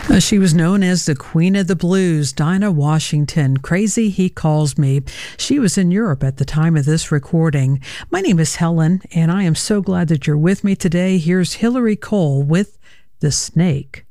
She was known as the Queen of the Blues, Dinah Washington. Crazy He Calls Me. She was in Europe at the time of this recording. My name is Helen, and I am so glad that you're with me today. Here's Hillary Cole with The Snake.